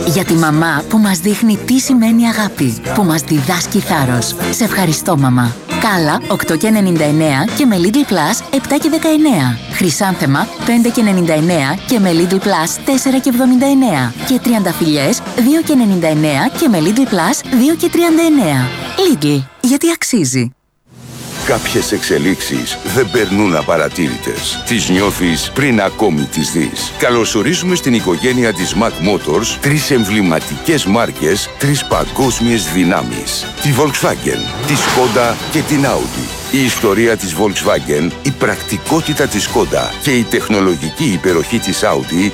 Για τη μαμά που μας δείχνει τι σημαίνει αγάπη, που μας διδάσκει θάρρος. Σε ευχαριστώ, μαμά. Κάλα 8,99 και με Lidl Plus 7,19. Χρυσάνθεμα 5,99 και με Lidl Plus 4,79. Και τριανταφυλλιές 2,99 και με Lidl Plus 2,39. Lidl, γιατί αξίζει. Κάποιες εξελίξεις δεν περνούν απαρατήρητες. Τις νιώθεις πριν ακόμη τις δεις. Καλωσορίζουμε στην οικογένεια της Mac Motors 3 εμβληματικές μάρκες, 3 παγκόσμιες δυνάμεις. Τη Volkswagen, τη Skoda και την Audi. Η ιστορία της Volkswagen, η πρακτικότητα της Skoda και η τεχνολογική υπεροχή της Audi